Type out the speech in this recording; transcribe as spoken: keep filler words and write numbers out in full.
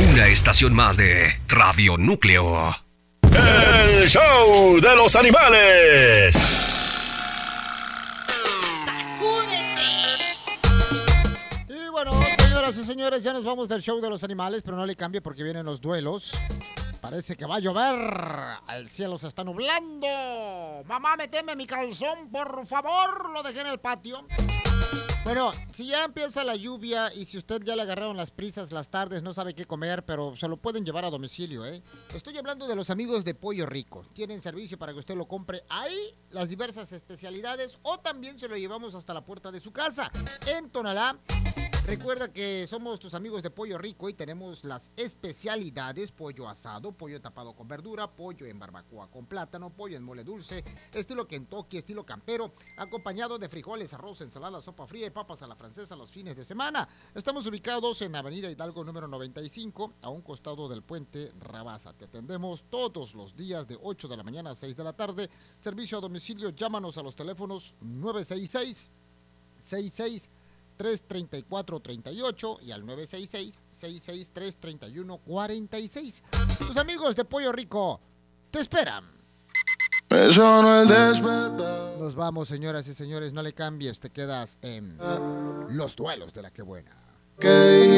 Una estación más de Radio Núcleo. El show de los animales. Y bueno, señoras y señores, ya nos vamos del show de los animales, pero no le cambie porque vienen los duelos. Parece que va a llover. El cielo se está nublando. Mamá, meteme mi calzón, por favor. Lo dejé en el patio. Bueno, si ya empieza la lluvia y si usted ya le agarraron las prisas las tardes, no sabe qué comer, pero se lo pueden llevar a domicilio, ¿eh? Estoy hablando de los amigos de Pollo Rico. Tienen servicio para que usted lo compre ahí, las diversas especialidades, o también se lo llevamos hasta la puerta de su casa. En Tonalá, recuerda que somos tus amigos de Pollo Rico y tenemos las especialidades: pollo asado, pollo tapado con verdura, pollo en barbacoa con plátano, pollo en mole dulce, estilo Kentucky, estilo campero, acompañado de frijoles, arroz, ensalada, sopa fría y papas a la francesa los fines de semana. Estamos ubicados en Avenida Hidalgo número noventa y cinco, a un costado del puente Rabasa. Te atendemos todos los días de ocho de la mañana a seis de la tarde. Servicio a domicilio, llámanos a los teléfonos nueve seis seis, seis seis tres tres cuatro tres ocho y al nueve seis seis, seis seis tres, tres uno cuatro seis. Tus amigos de Pollo Rico te esperan. Eso no es despertar. Nos vamos, señoras y señores, no le cambies, te quedas en Los Duelos de la Que Buena. Que